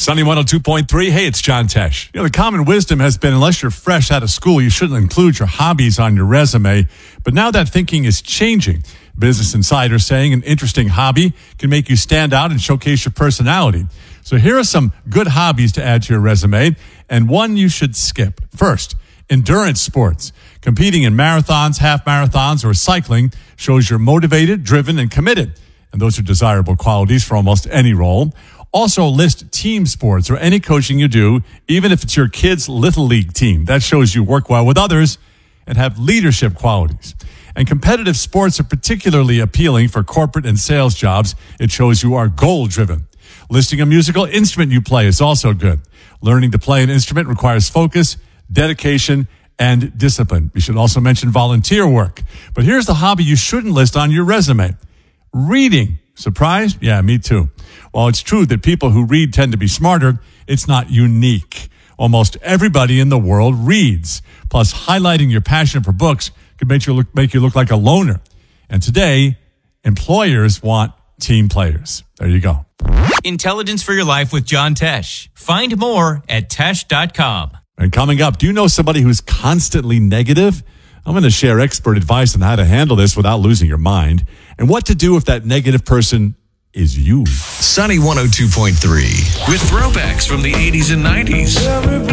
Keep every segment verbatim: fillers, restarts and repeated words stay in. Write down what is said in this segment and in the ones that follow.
Sunny one oh two point three. Hey, it's John Tesh. You know, the common wisdom has been unless you're fresh out of school, you shouldn't include your hobbies on your resume. But now that thinking is changing. Business Insider saying an interesting hobby can make you stand out and showcase your personality. So here are some good hobbies to add to your resume, and one you should skip. First, endurance sports. Competing in marathons, half marathons, or cycling shows you're motivated, driven, and committed. And those are desirable qualities for almost any role. Also list team sports or any coaching you do, even if it's your kid's little league team. That shows you work well with others and have leadership qualities. And competitive sports are particularly appealing for corporate and sales jobs. It shows you are goal-driven. Listing a musical instrument you play is also good. Learning to play an instrument requires focus, dedication, and discipline. We should also mention volunteer work. But here's the hobby you shouldn't list on your resume. Reading. Surprised? Yeah, me too. While it's true that people who read tend to be smarter, it's not unique. Almost everybody in the world reads. Plus, highlighting your passion for books could make you look, make you look like a loner. And today, employers want team players. There you go. Intelligence for your life with John Tesh. Find more at tesh dot com. And coming up, do you know somebody who's constantly negative? I'm going to share expert advice on how to handle this without losing your mind and what to do if that negative person is you. Sunny one oh two point three with throwbacks from the eighties and nineties. And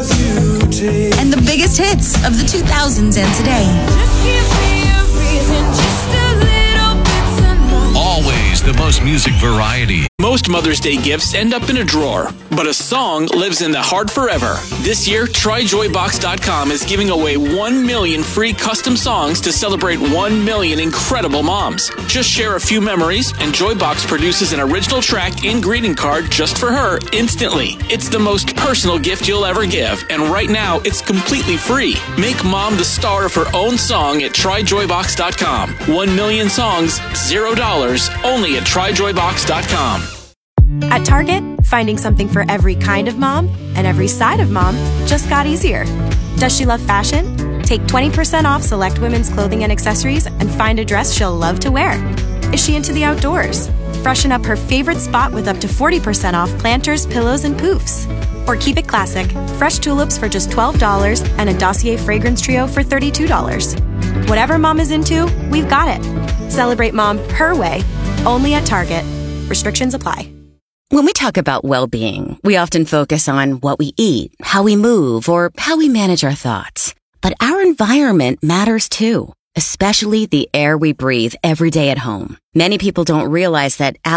the biggest hits of the two thousands and today. Just give me a reason, just a little bit tonight. Always the most music variety. Most Mother's Day gifts end up in a drawer, but a song lives in the heart forever. This year, try joy box dot com is giving away one million free custom songs to celebrate one million incredible moms. Just share a few memories, and Joybox produces an original track and greeting card just for her instantly. It's the most personal gift you'll ever give, and right now, it's completely free. Make mom the star of her own song at try joy box dot com. One million songs, zero dollars, only at try joy box dot com. At Target, finding something for every kind of mom and every side of mom just got easier. Does she love fashion? Take twenty percent off select women's clothing and accessories and find a dress she'll love to wear. Is she into the outdoors? Freshen up her favorite spot with up to forty percent off planters, pillows, and poofs. Or keep it classic, fresh tulips for just twelve dollars and a Dossier fragrance trio for thirty-two dollars. Whatever mom is into, we've got it. Celebrate mom her way, only at Target. Restrictions apply. When we talk about well-being, we often focus on what we eat, how we move, or how we manage our thoughts. But our environment matters too, especially the air we breathe every day at home. Many people don't realize that